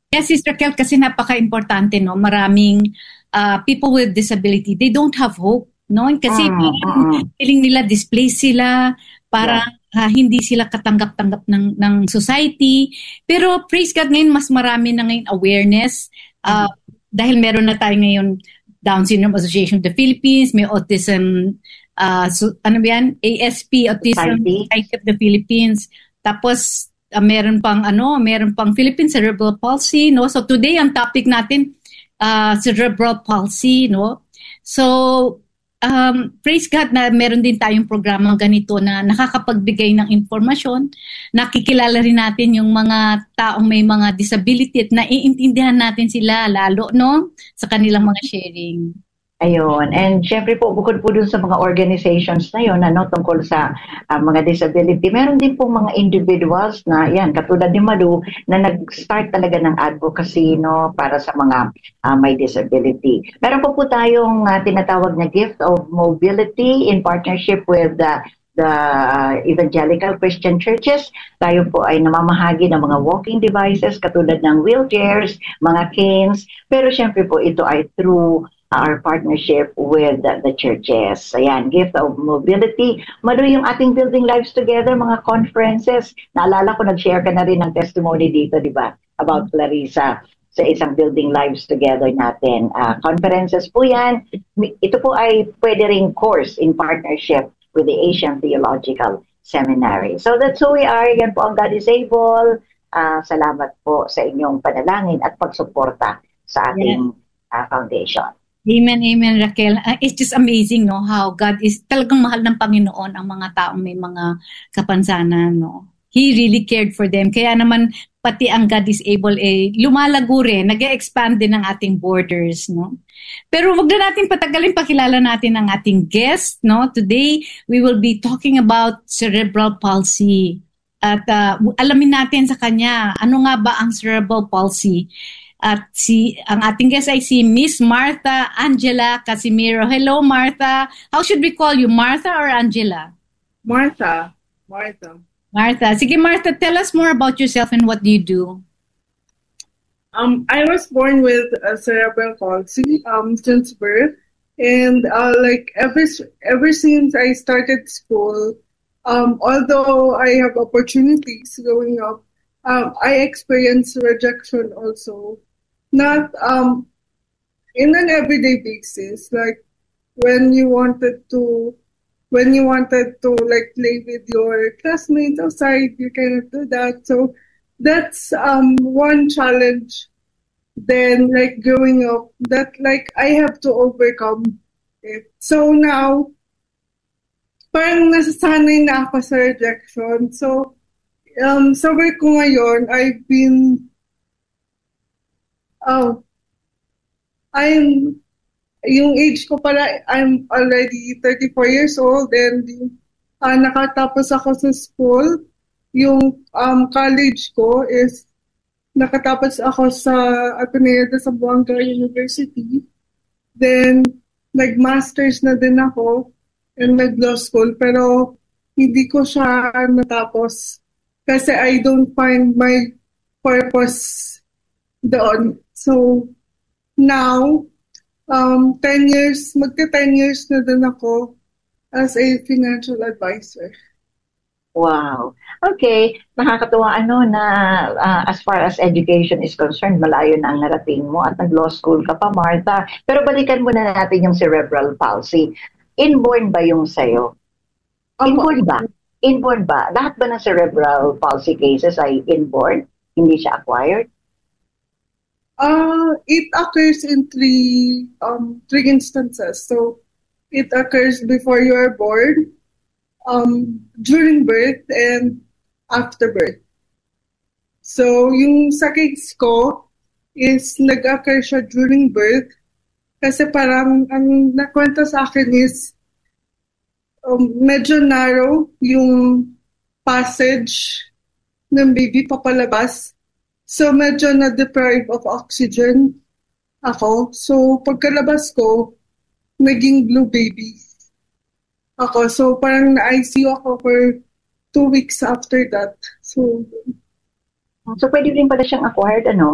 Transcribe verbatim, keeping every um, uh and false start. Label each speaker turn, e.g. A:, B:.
A: Yes, Sister Kel, kasi napaka-importante, no? Maraming uh, people with disability, they don't have hope, no? Kasi
B: Mm,
A: parang
B: mm,
A: feeling nila displaced sila, para
B: yeah.
A: uh, hindi sila katanggap-tanggap ng, ng society. Pero praise God, ngayon mas marami na ngayon awareness. Uh,
B: Mm.
A: dahil meron na tayo ngayon Down Syndrome Association of the Philippines, may Autism, uh, so, ano ba yan? A S P, Autism
B: Society.
A: Society of the Philippines. Tapos, uh, meron pang ano, meron pang Philippine Cerebral Palsy, no? So today ang topic natin uh, cerebral palsy, no? So um, praise God na meron din tayong programang ganito na nakakapagbigay ng impormasyon, nakikilala rin natin yung mga taong may mga disability at naiintindihan natin sila lalo, no? Sa kanilang mga sharing.
B: Ayun. And syempre po, bukod po dun sa mga organizations na yun, ano, tungkol sa uh, mga disability, meron din po mga individuals na, yan, katulad ni Malu, na nag-start talaga ng advocacy, no, para sa mga uh, may disability. Meron po po tayong uh, tinatawag na Gift of Mobility in partnership with the uh, the uh, evangelical Christian churches. Tayo po ay namamahagi ng mga walking devices katulad ng wheelchairs, mga canes, pero syempre po ito ay through our partnership with the, the churches. Ayan, Gift of Mobility. Malu yung ating Building Lives Together, mga conferences. Naalala ko, nag-share ka na rin ng testimony dito, di ba? About Clarissa sa isang Building Lives Together natin. Uh, conferences po yan. Ito po ay pwede ring course in partnership with the Asian Theological Seminary. So that's who we are. Yan po ang God is Able. Uh, salamat po sa inyong panalangin at pagsuporta sa ating uh, foundation.
A: Amen, amen, Raquel. Uh, it's just amazing, no, how God is talagang mahal ng Panginoon ang mga taong may mga kapansanan, no. He really cared for them. Kaya naman, pati ang God is Able, eh, lumalago rin, nag-expand din ang ating borders, no. Pero wag na natin patagalin, pakilala natin ang ating guest, no. Today, we will be talking about cerebral palsy. At uh, alamin natin sa kanya, ano nga ba ang cerebral palsy? At si ang ating guest ay si Miss Martha Angela Casimiro. Hello, Martha. How should we call you, Martha or Angela?
C: Martha. Martha.
A: Martha. Sige, Martha, tell us more about yourself and what do you do?
C: Um, I was born with a cerebral palsy um, since birth, and uh, like ever ever since I started school, um, although I have opportunities growing up, um, I experienced rejection also. Not um in an everyday basis, like when you wanted to when you wanted to like play with your classmates outside, you cannot do that. So that's um one challenge. Then like growing up, that like I have to overcome it. So now parang nasasanay na ako sa rejection. So um sa work ko ngayon, I've been Oh, I'm, yung age ko pala, I'm already thirty-four years old and uh, nakatapos ako sa school. Yung um, college ko is, nakatapos ako sa Ateneo de Zamboanga University. Then, nag-masters na din ako and nag-law school. Pero, hindi ko siya natapos kasi I don't find my purpose doon. So, now, um, ten years, magka-ten years na din ako as a financial advisor.
B: Wow. Okay. Nakakatuwa ano na uh, as far as education is concerned, malayo na ang narating mo at nag-law school ka pa, Martha. Pero balikan muna natin yung cerebral palsy. Inborn ba yung sa'yo? Inborn ba? Inborn ba? Lahat ba ng cerebral palsy cases ay inborn? Hindi siya acquired?
C: Uh, it occurs in three um, three instances. So, it occurs before you are born, um, during birth, and after birth. So, yung sa case ko is nag-occur siya during birth kasi parang ang nakwento sa akin is um, medyo narrow yung passage ng baby papalabas. So, medyo na-deprive of oxygen ako. So, pagkalabas ko, naging blue baby ako. So, parang na-I C U ako for two weeks after that. So,
B: so pwede rin pala siyang acquired, ano?